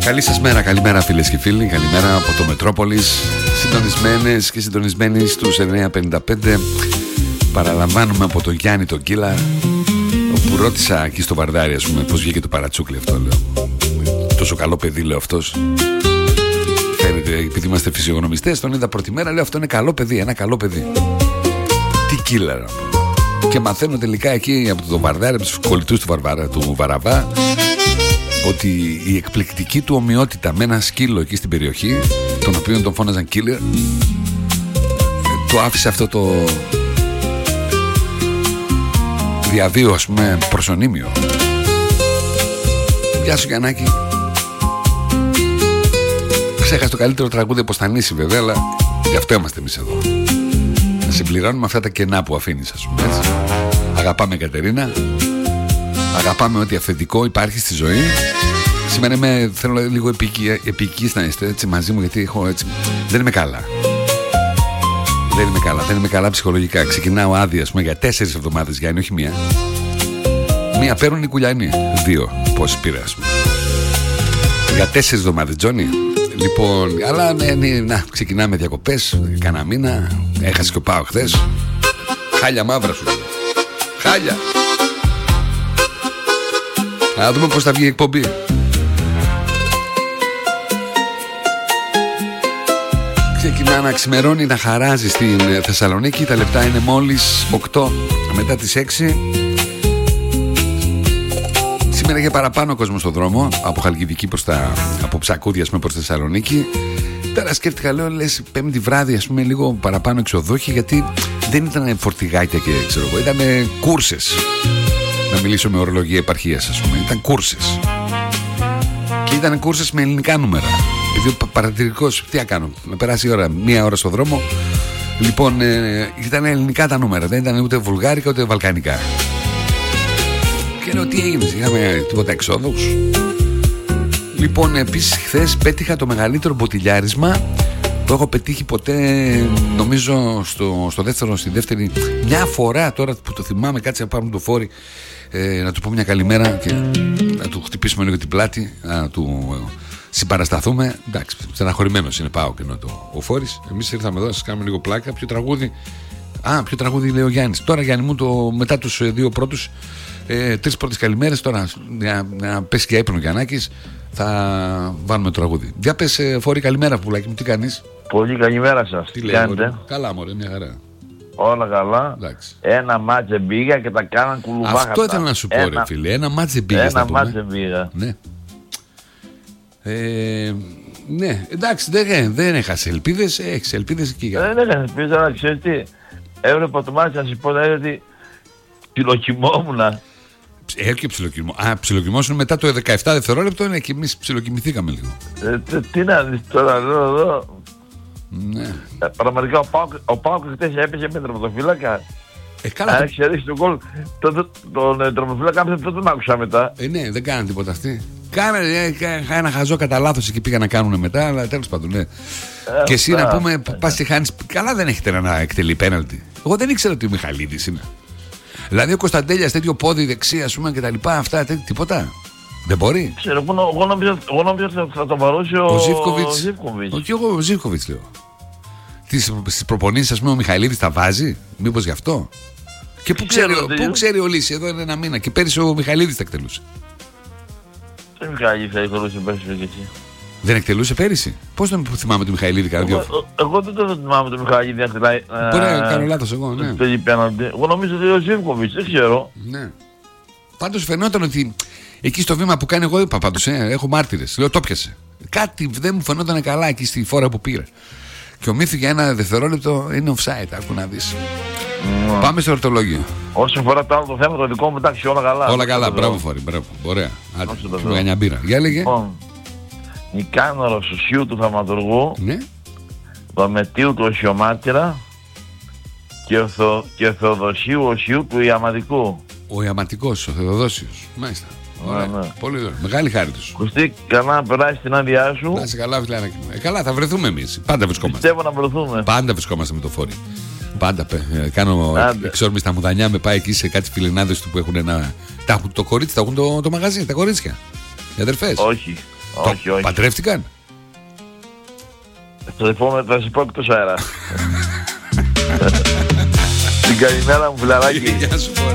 Καλή σας μέρα, καλημέρα φίλες και φίλοι. Καλημέρα από το Μετρόπολης. Συντονισμένες και συντονισμένοι στους 9.55. Παραλαμβάνουμε από τον Γιάννη τον Κύλα, όπου ρώτησα εκεί στο Βαρδάρι, ας πούμε, πώς βγήκε το παρατσούκλι αυτό, λέω. Τόσο καλό παιδί, λέω, αυτός. Φαίνεται, επειδή είμαστε φυσιογνωμιστές, τον είδα πρώτη μέρα, λέω, αυτό είναι καλό παιδί, ένα καλό παιδί. Τι Κύλα. Και μαθαίνω τελικά εκεί από το Βαρδάρι, από τους κολλητούς του Βαραβά, ότι η εκπληκτική του ομοιότητα με ένα σκύλο εκεί στην περιοχή, τον οποίο τον φώναζαν Killer, το άφησε αυτό το διαβίω, ας πούμε, προσωνύμιο. Γεια σου Γιαννάκη. Ξέχασα το καλύτερο τραγούδι από Στανίση βέβαια, αλλά γι' αυτό είμαστε εμείς εδώ. Να συμπληρώνουμε αυτά τα κενά που αφήνεις, ας πούμε, έτσι. Αγαπάμε Κατερίνα. Αγαπάμε ό,τι αυθεντικό υπάρχει στη ζωή. Σήμερα θέλω λίγο επικής να είστε έτσι μαζί μου, γιατί έχω έτσι, δεν είμαι καλά. Δεν είμαι καλά ψυχολογικά. Ξεκινάω άδεια, ας πούμε, για 4 εβδομάδες, Γιάννη, όχι μία. Μία παίρνουν οι κουλιανοί. 2 πόσες πήρα, ας πούμε. Για 4 εβδομάδες, Τζόνι. Λοιπόν, αλλά να ξεκινάμε διακοπές. Κάνα μήνα. Έχασε και ο Πάο χθες. Χάλια μαύρα σου. Χάλια. Να δούμε πώς θα βγει η εκπομπή. Ξεκινά να ξημερώνει, να χαράζει στην Θεσσαλονίκη. Τα λεπτά είναι μόλις 8 μετά τις 6. Σήμερα είχε παραπάνω κόσμο στον δρόμο, από Χαλκιδική από Ψακούδια, ας πούμε, προς Θεσσαλονίκη. Τώρα σκέφτηκα, λέω, λες Πέμπτη βράδυ, ας πούμε, λίγο παραπάνω εξοδόχοι, γιατί δεν ήταν φορτηγάκια και ξέρω εγώ, ήταν κούρσες. Να μιλήσω με ορολογία επαρχίας, ας πούμε, ήταν κούρσες. Και ήταν κούρσες με ελληνικά νούμερα. Επειδή παρατηρητικός, τι να κάνω, να περάσει η ώρα, 1 ώρα στο δρόμο. Λοιπόν, ήταν ελληνικά τα νούμερα, δεν ήταν ούτε βουλγάρικα ούτε βαλκανικά. Και λέω, τι έγινε, είχαμε τίποτα εξόδους? Λοιπόν, επίσης χθες πέτυχα το μεγαλύτερο μποτιλιάρισμα που έχω πετύχει ποτέ, νομίζω, στη δεύτερη. Μια φορά τώρα που το θυμάμαι, κάτσε να πάρουμε το Φόρη, να του πω μια καλημέρα και να του χτυπήσουμε λίγο την πλάτη, να του συμπαρασταθούμε. Εντάξει, στεναχωρημένος είναι, πάω και ο Φόρης. Εμείς ήρθαμε εδώ να σας κάνουμε λίγο πλάκα. Ποιο τραγούδι λέει ο Γιάννης? Τώρα, Γιάννη μου, μετά τους 2 πρώτους, 3 πρώτες καλημέρες, τώρα να πέσει και ύπνο ο Γιαννάκης, θα βάλουμε το τραγούδι. Για πες, Φόρη, καλημέρα, πουλάκι μου, τι κάνεις? Πολύ καλημέρα σας. Τι κάνετε? Καλά, μωρέ, μια χαρά. Όλα καλά. Εντάξει. Ένα μάτσε πήγα και τα κάναν κουλουβάχατα. Αυτό ήθελα να σου πω, ρε φίλε. Ένα μάτσε πήγα. Ένα μάτσε πήγα. Ναι. Ναι, εντάξει, δεν έχασε ελπίδες. Έχεις ελπίδες εκεί. Δεν έχασε ελπίδες, αλλά ξέρεις τι. Έβλεπα το μάτι να σου πω, ότι ψιλοκοιμόμουνα. Έρχεται ψιλοκοιμό. Ψιλοκοιμόσουν μετά το 17 δευτερόλεπτο, ναι, και εμείς ψιλοκοιμηθήκαμε λίγο. Τι να δεις τώρα, εδώ. Ναι. Πραγματικά ο Πάοκ χτες έπαιζε με τερματοφύλακα. Καλά. Αν έχεις ρίξει τον γκολ, τον τερματοφύλακα δεν τον άκουσα μετά. Ναι, δεν κάνανε τίποτα αυτοί. Κάνανε ένα χαζό κατά λάθος εκεί, πήγαν να κάνουν μετά, αλλά τέλος πάντων, ναι. Και εσύ να πούμε, πας και χάνεις. Καλά, δεν έχετε να εκτελεί πέναλτι. Εγώ δεν ήξερα ότι ο Μιχαλίδης είναι. Δηλαδή ο Κωνσταντέλιας τέτοιο πόδι δεξί, ας πούμε, και τα λοιπά, αυτά, τίποτα. Δεν μπορεί. Ξέρω, εγώ νόμιζα θα το βαρώσει ο Ζίβκοβιτς. Όχι, εγώ ο Ζίβκοβιτς λέω. Στις προπονήσεις, ας πούμε, ο Μιχαηλίδης τα βάζει, μήπως γι' αυτό? Και πού ξέρει ο Λύση, εδώ είναι 1 μήνα, και πέρυσι ο Μιχαηλίδης τα εκτελούσε. Τι Μιχαηλίδης θα εκτελούσε πέρυσι και εσύ? Δεν εκτελούσε πέρυσι? Πώς τον θυμάμαι τον Μιχαηλίδη κανένα 2? Εγώ δεν τον θυμάμαι τον Μιχαηλίδη να εκτελάει. Μπορεί να κάνω λάθος εγώ, ναι. Εγώ νομίζω ότι ο Ζίβκοβιτς, δεν ξέρω. Ναι. Πάντως φαινόταν ότι εκεί στο βήμα που κάνει, εγώ είπα πάντως, έχω μάρτυρες. Λέω, το πιασε. Κάτι δεν μου φαινόταν καλά εκεί στη φορά που πήρα. Και ο Μύθου για 1 δευτερόλεπτο είναι offside. Άκου να δεις. Πάμε στο ορτολόγιο. Όσο φορά το άλλο το θέμα, το δικό μου, εντάξει, όλα καλά. Όλα καλά, μπράβο Φόρη, μπράβο. Ωραία. Άντε, σου μια μπύρα. Για λέγε. Λοιπόν, Νικάνωρος Ουσίου του Θαυματουργού, ναι. Δομετίου του Οσιομάτυρα και Θεοδοσίου Οσίου του Ιαματικού. Ο Ιαματικός, ο Θεοδόσιος. Μάλιστα. Ωραία. Ναι. Πολύ ωραία. Μεγάλη χάρη τους. Κωστή, καλά να περάσει την άδειά σου. Να είσαι καλά, φιλάνακι μου. Καλά, θα βρεθούμε εμείς. Πάντα βρισκόμαστε. Πιστεύω να βρεθούμε. Πάντα βρισκόμαστε με το Φόρη. Πάντα κάνω εξόρμηση στα μουδανιά, με πάει εκεί σε κάτι φιλενάδες του που έχουν ένα. Το κορίτσι, τα έχουν το μαγαζί, τα κορίτσια. Οι αδερφές. Όχι. Όχι, όχι. Παντρεύτηκαν? Θα σου πω εκτός αέρα. Την καλημέρα μου, φιλαράκι. Γεια σου, μωρέ.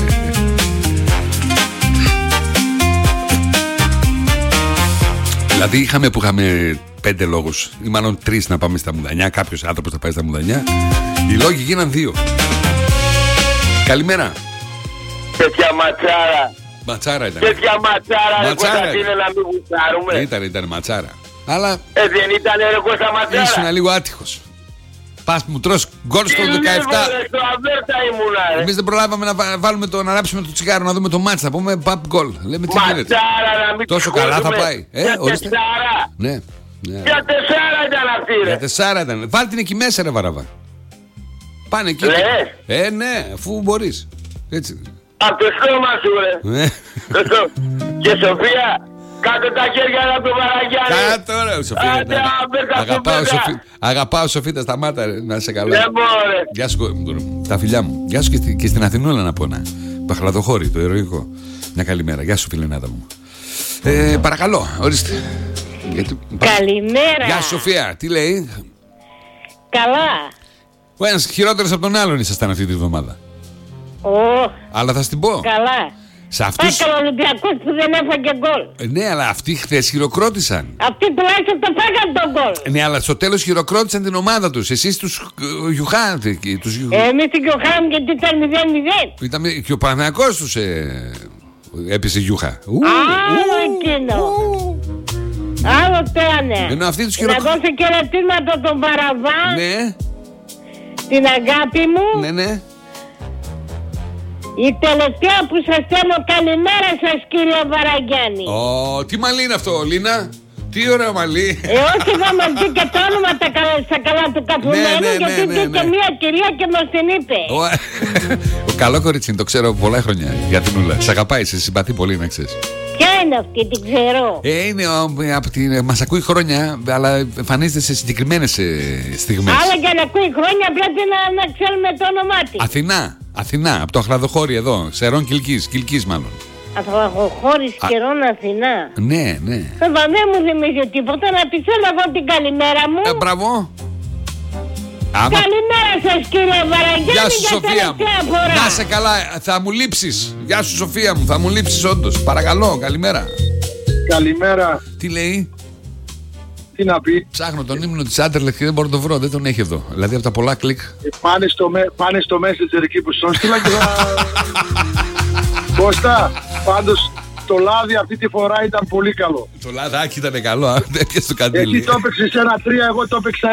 Δηλαδή είχαμε 5 λόγους, ή μάλλον 3 να πάμε στα μουδανιά. Κάποιος άνθρωπος θα πάει στα μουδανιά. Οι λόγοι γίναν 2. Καλημέρα. Τέτοια ματσάρα. Ματσάρα ήταν. Τέτοια ματσάρα, ρε Κωνσταντίνε, να μην γουστάρουμε. Ήταν ματσάρα. Αλλά δεν ήταν, ρε Κώστα, ματσάρα. ήσουν λίγο άτυχος. Πας μου τρως γκολ στο 17. Στο Αβέρτα ήμουνα, ρε. Εμείς δεν προλάβαμε να ράψουμε το τσιγάρο, να δούμε το μάτς. Θα πούμε παπ γκολ. Λέμε τι γίνεται. Ματσάρα, να μην τόσο καλά θα πάει. Για ορίστε. 4. Ναι. Για 4 ήταν αυτή, ρε. Για 4 ήταν. Βάλ την εκεί μέσα, ρε Βαραβά. Πάνε εκεί. Ναι, αφού μπορείς. Έτσι. Απ' το στόμα σου, ρε. Και Σοφία, κάτω τα χέρια από το Βαραγιάννη. Κάτω, ρε, Σοφία. Αγαπάω, Σοφίτα, σταμάτα, ρε, να είσαι καλά. Δεν μπορώ. Γεια σου, τα φιλιά μου. Γεια σου και στην Αθηνούλα να πω να. Το Αχλαδοχώρι, το ηρωικό. Μια καλημέρα. Γεια σου, φιλενάδα μου. Παρακαλώ, ορίστε. Καλημέρα. Γεια σου, Σοφία. Τι λέει? Καλά. Ο ένας χειρότερος από τον άλλον ήσασταν αυτή τη βδομάδα. Αλλά θα στην πω. Καλά. Σε αυτούς... Πάει ο Ολυμπιακός που δεν έφαγε γκολ. Ναι, αλλά αυτοί χθες χειροκρότησαν. Αυτοί τουλάχιστον το φάγαν τον γκολ. Ναι, αλλά στο τέλος χειροκρότησαν την ομάδα τους. Εσείς τους γιουχάνετε. Εμείς την γιουχάμε γιατί ήταν 0-0. Και ο Παναθηναϊκός τους έπεσε γιουχά. Άλλο εκείνο. Άλλο τέανε. Ενώ αυτοί τους να δώσω χαιρετίσματα τον Παραβά. Ναι. Την αγάπη μου. Ναι, ναι. Η τελευταία που σας στέλνω, καλημέρα σας, κύριε Βαραγιάννη. Τι μαλλί είναι αυτό, Λίνα? Τι ωραίο μαλλί. Όχι, θα μας δει και το όνομα στα καλά του καπουμένου, γιατί βγήκε μια κυρία και μας την είπε. Καλό κορίτσι, το ξέρω πολλά χρόνια για την Ούλα. Σ' αγαπάει, σε συμπαθεί πολύ, να ξέρεις. Ποια είναι αυτή, την ξέρω. Είναι, μας ακούει χρόνια, αλλά εμφανίζεται σε συγκεκριμένες στιγμές. Αλλά για να ακούει χρόνια πρέπει να ξέρουμε το όνομά της. Αθηνά, από το Αχλαδοχώρι εδώ, Σερών Κιλκής μάλλον. Αχλαδοχώρι Σερών Αθηνά. Ναι, ναι. Βέβαια δεν μου θυμίζει τίποτα, να της έλεγα την καλημέρα μου. Μπράβο. Καλημέρα σας, κύριε Βαραγιάννη. Γεια σου, Σοφία μου. Να είσαι καλά, θα μου λείψεις. Γεια σου, Σοφία μου, θα μου λείψεις όντως. Παρακαλώ, καλημέρα. Καλημέρα. Τι λέει? Τι να πει? Ψάχνω τον ύμνο της Άντερλεχτ και δεν μπορώ να το βρω, δεν τον έχει εδώ. Δηλαδή από τα πολλά κλικ. Πάνε στο Messenger εκεί που στον στείλα και θα... Κώστα, πάντως το λάδι αυτή τη φορά ήταν πολύ καλό. Το λαδάκι ήταν καλό, έπιασε το καντήλι. Εσύ το έπαιξες 1-3, εγώ το έπαιξα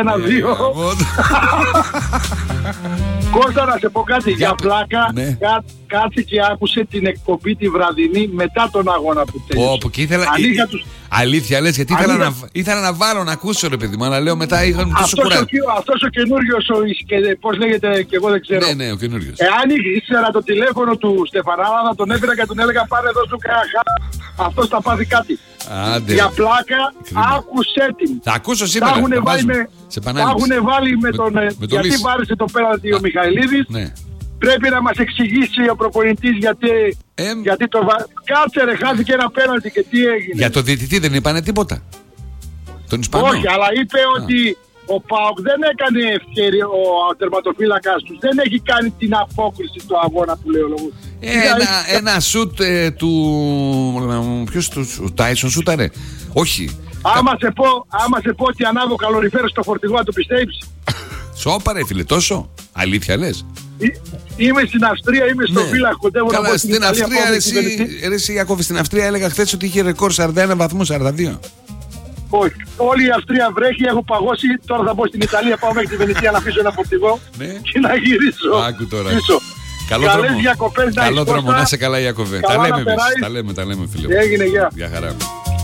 1-2. Κώστα, να σε πω κάτι για πλάκα. Ναι. Κάτσε και άκουσε την εκπομπή τη βραδινή μετά τον αγώνα που τέλειωσε. Αλήθεια λες, γιατί ήθελα να βάλω να ακούσω, ρε παιδί μου, αλλά λέω μετά είχαν τόσο κουράγιο. Αυτός ο καινούριος, πώς λέγεται και εγώ δεν ξέρω. Ναι, ο καινούριος. Εάν ήξερα το τηλέφωνο του Στεφανάδα θα τον έφερα και τον έλεγα πάρε εδώ σου καχά. Αυτός θα πάθει κάτι. Άντε. Για πλάκα, άκουσέ την. Θα ακούσω σήμερα. Τα έχουν βάλει με τον... γιατί βάρισε το πέναλτι ο Μιχαηλίδης. Ναι. Πρέπει να μας εξηγήσει ο προπονητής γιατί το κάτσε ρε, χάθηκε ένα πέναλτι και τι έγινε. Για το διαιτητή δεν είπανε τίποτα? Τον Ισπανό? Όχι, αλλά είπε ότι ο ΠΑΟΚ δεν έκανε ευκαιρία, ο τερματοφύλακας τους δεν έχει κάνει την απόκριση του αγώνα που λέει ο λόγος. Ένα σουτ του... Ποιος του Τάισον σούταρε? Όχι. Άμα σε πω ότι ανάβω καλοριφέρος στο φορτηγό, το πιστεύεις? Σώπα ρε φίλε, τόσο? Αλήθεια λες? Είμαι στην Αυστρία, είμαι στο Βίλα, κοντεύω να πω στην Αυστρία. Εσύ Ιακώβη, στην Αυστρία έλεγα χθες ότι είχε ρεκόρ 41 βαθμούς, 42. Όχι, όλη η Αυστρία βρέχει, έχω παγώσει. Τώρα θα πω στην Ιταλία, πάω μέχρι τη Βενετία να αφήσω ένα φορτηγό και να γυρίσω. Άκου τώρα. Καλές διακοπές, καλό δρόμο, να είσαι καλά Ιακώβη. Τα λέμε φίλε. Έγινε, γεια. Γεια χαρά.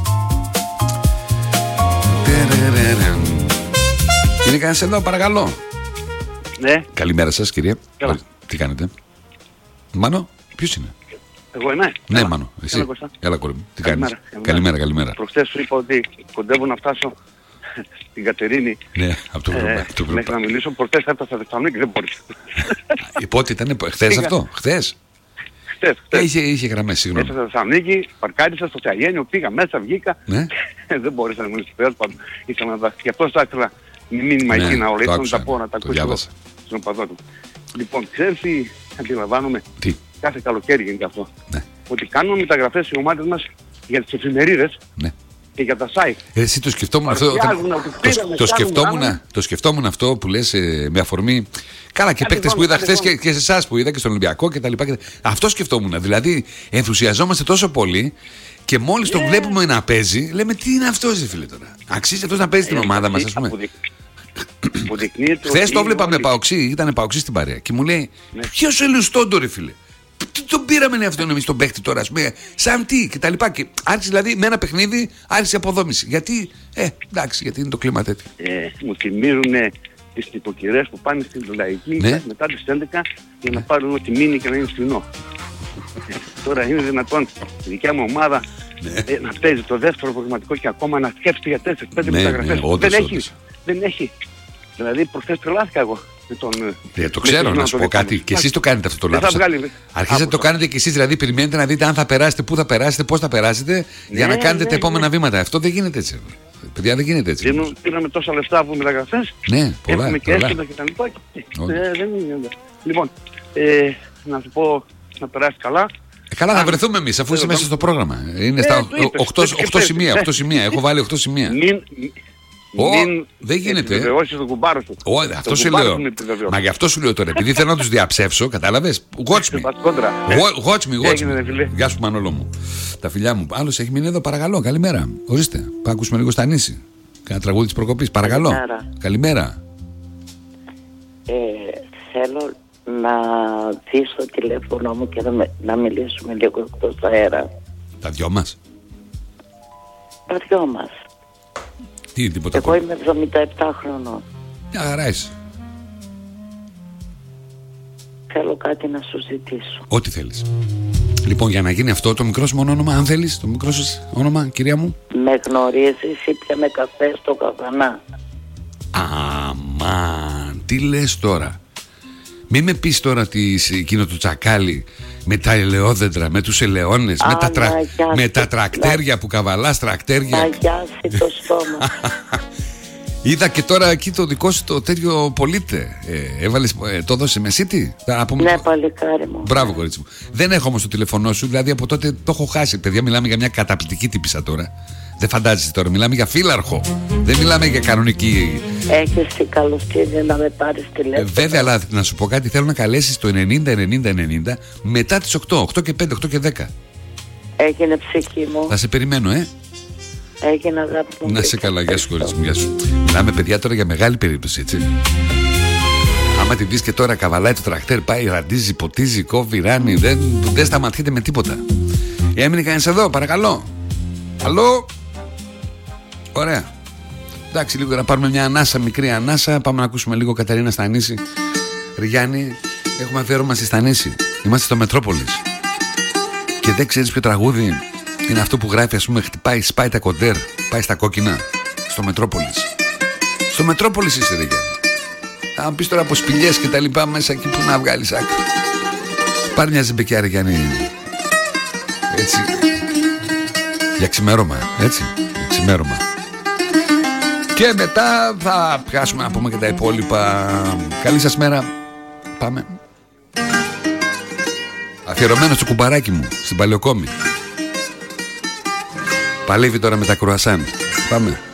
Είναι κανένας εδώ, παρακαλώ? Ναι. Καλημέρα σας κύριε. Καλά. Τι κάνετε? Μάνο, ποιος είναι? Εγώ είμαι. Ναι, Καλά. Μάνο, εσύ. Έλα κόρη μου. Τι κάνεις? Καλημέρα. Προχθές σου είπα ότι κοντεύω να φτάσω στην Κατερίνη. Ναι, από το Ευρωπαϊκό. Μέχρι να μιλήσω, προχθές έφτασα στη Θεσσαλονίκη, δεν μπορείς. Πότε ήταν, χθες αυτό? Χθες. Είχε γραμμές, συγγνώμη. Έφτασα στη Θεσσαλονίκη, παρκάρισα στο Τσαγένιο, πήγα μέσα, βγήκα. Ναι. Δεν μπορούσα να μιλήσω τέλος πάντων. Ήθελα να δω. Γι' αυτό θα ήθελα μήνυμα εκεί να όλα. Ήθελα να τα πω, να τα ακούσω στον οπαδό του. Λοιπόν, ξέρεις τι αντιλαμβάνομαι? Τι? Κάθε καλοκαίρι γίνεται αυτό. Ναι. Ότι κάνουν μεταγραφές οι ομάδες μας για τις εφημερίδες. Ναι. Και για τα site. Εσύ το σκεφτόμουν αυτό. Το σκεφτόμουν αυτό που λες με αφορμή. Καλά, και παίκτες που είδα χθες και σε εσάς που είδα και στον Ολυμπιακό κτλ. Αυτό σκεφτόμουν. Δηλαδή, ενθουσιαζόμαστε τόσο πολύ και μόλις το βλέπουμε να παίζει, λέμε τι είναι αυτό, φίλε τώρα. Αξίζει αυτό να παίζει την ομάδα μας, ας πούμε. Χθες το έβλεπα με Παοξή, ήταν Παοξή στην παρέα και μου λέει, ποιος ο Ελουστόντο, ρε φίλε. Τον πήραμε αυτόν εμείς τον παίχτη τώρα, ας πούμε, σαν τι και τα λοιπά. Και άρχισε δηλαδή με ένα παιχνίδι, άρχισε αποδόμηση. Γιατί, εντάξει, γιατί είναι το κλίμα τέτοιο. Μου θυμίζουν τις τυποκυρές που πάνε στην Λαϊκή μετά τις 11 για να πάρουν ό,τι μείνει και να είναι φθηνό. Τώρα είναι δυνατόν η δικιά μου ομάδα να παίζει το δεύτερο προγραμματικό και ακόμα να σκέφτεται για 4-5 μεταγραφές. Δεν έχει. Δηλαδή προχθές τρελάθηκα εγώ. Το ξέρω, να σου πω κάτι. Και εσείς το κάνετε αυτό το λάθος. Αρχίσατε να το κάνετε και εσείς, δηλαδή περιμένετε να δείτε αν θα περάσετε, πού θα περάσετε, πώς θα περάσετε, για να κάνετε τα επόμενα βήματα. Αυτό δεν γίνεται έτσι. Παιδιά, δεν γίνεται έτσι. Πήραμε τόσα λεφτά από μεταγραφές. Ναι, πολλά. Έχουμε και έσοδα και τα λοιπά. Δεν γίνεται. Λοιπόν, να σου πω να περάσει καλά. Καλά, θα βρεθούμε εμείς αφού είσαι μέσα στο πρόγραμμα. Είναι στα 8 σημεία. Έχω βάλει 8 σημεία. Δεν γίνεται. Αυτό σου λέω. Μα γι' αυτό σου λέω τώρα. Επειδή θέλω να τους διαψεύσω, κατάλαβες. Watch me. Γεια σου, Μανόλο μου. Τα φιλιά μου. Άλλος έχει μείνει εδώ, παρακαλώ. Καλημέρα. Ορίστε. Πάμε να ακούσουμε λίγο στα νήσι. Κάνα τραγούδι της προκοπής. Παρακαλώ. Καλημέρα. Θέλω να δεις το τηλέφωνο μου και να μιλήσουμε λίγο εκτός αέρα. Τα δυο μας. Τα δυο μας. Εγώ είμαι 77 χρονών. Μια χαρά είσαι. Θέλω κάτι να σου ζητήσω. Ό,τι θέλεις. Λοιπόν, για να γίνει αυτό, το μικρό σου μόνο όνομα, αν θέλεις, το μικρό σου όνομα, κυρία μου. Με γνωρίζεις ή πιαμε καφέ στο Καβανά. Αμάν, τι λες τώρα. Μη με πεις τώρα εκείνο το τσακάλι με τα ελαιόδεντρα, με τους ελαιώνες, με τα τρακτέρια που καβαλάς, τρακτέρια. Να γιάσει το στόμα. Είδα και τώρα εκεί το δικό σου το τέτοιο πολίτε. Έβαλες, το έδωσε με σίτι. Ναι, παλικάρι μου. Μπράβο, κορίτσι μου. Δεν έχω όμως το τηλεφωνό σου, δηλαδή από τότε το έχω χάσει. Παιδιά, μιλάμε για μια καταπληκτική τύπισσα τώρα. Δεν φαντάζεσαι τώρα, μιλάμε για φύλαρχο. Δεν μιλάμε για κανονική. Έχεις την καλοσύνη να με πάρεις τηλέφωνο. Βέβαια, αλλά να σου πω κάτι, θέλω να καλέσεις το 90-90-90 μετά τις 8 και 5, 8 και 10. Έγινε ψυχή μου. Θα σε περιμένω, Έγινε αγάπη μου. Να σε καλά, γεια σου, κορίτσι μου, γεια σου. Μιλάμε, παιδιά, τώρα για μεγάλη περίπτωση, έτσι. Άμα τη δεις και τώρα καβαλάει το τρακτέρ, πάει, ραντίζει, ποτίζει, κόβει, ράνει, δεν σταματιέται με τίποτα. Έμεινε κανείς εδώ, παρακαλώ. Αλλό. Ωραία. Εντάξει, λίγο να πάρουμε μια ανάσα, μικρή ανάσα. Πάμε να ακούσουμε λίγο Κατερίνα Στανίση. Γιάννη, έχουμε αφιέρωμα στη Στανίση. Είμαστε στο Μετρόπολης. Και δεν ξέρεις ποιο τραγούδι είναι αυτό που γράφει, ας πούμε, χτυπάει, σπάει τα κοντέρ, πάει στα κόκκινα. Στο Μετρόπολης. Στο Μετρόπολης είσαι, ρε Γιάννη. Αν πεις τώρα από σπηλιές και τα λοιπά μέσα εκεί που να βγάλεις άκρη. Πάρει μια ζεμπεκιά, ρε Γιάννη. Έτσι. Για ξημέρωμα, έτσι. Για ξημέρωμα. Και μετά θα πιάσουμε να πούμε και τα υπόλοιπα. Καλή σας μέρα. Πάμε. Αφιερωμένο στο κουμπαράκι μου, στην Παλαιοκόμη. Παλεύει τώρα με τα κρουασάν. Πάμε.